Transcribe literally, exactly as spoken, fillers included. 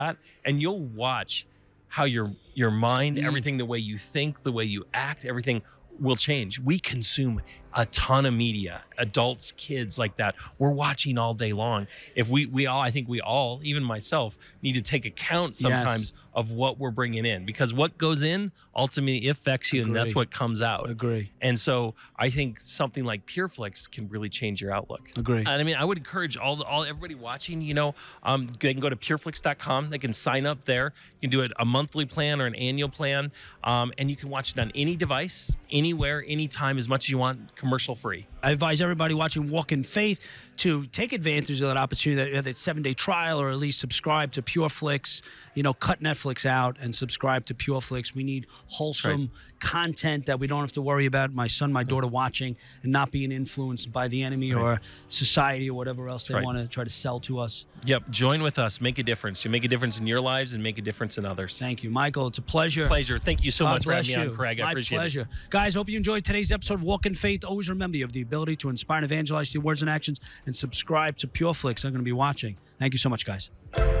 that, and you'll watch how your your mind, Mm. everything, the way you think, the way you act, everything will change. We consume a ton of media, adults, kids, like that. We're watching all day long. If we we all, I think we all, even myself, need to take account sometimes Yes. of what we're bringing in, because what goes in ultimately affects you, and that's Agree. what comes out. Agree. And so I think something like PureFlix can really change your outlook. Agree. And I mean, I would encourage all the, all everybody watching, you know, um, they can go to pureflix dot com. They can sign up there. You can do it a monthly plan or an annual plan, um, and you can watch it on any device, anywhere, anytime, as much as you want, commercial free. I advise everybody watching Walk in Faith to take advantage of that opportunity, that, that seven-day trial, or at least subscribe to PureFlix. You know, cut Netflix out and subscribe to PureFlix. We need wholesome Right. content that we don't have to worry about my son, my daughter watching and not being influenced by the enemy Right. or society or whatever else they Right. want to try to sell to us. Yep. Join with us. Make a difference. You make a difference in your lives and make a difference in others. Thank you, Michael. It's a pleasure. Pleasure. Thank you so God much for bless having me you. on, Craig. I My appreciate pleasure. it. Guys, hope you enjoyed today's episode of Walk in Faith. Always remember, you have the ability to inspire and evangelize through words and actions, and subscribe to PureFlix. I'm going to be watching. Thank you so much, guys.